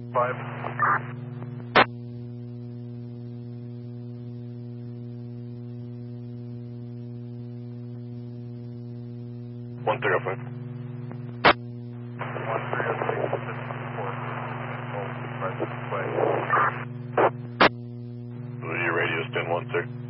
5. One 305. 1 306 Your radio's 10-1, sir.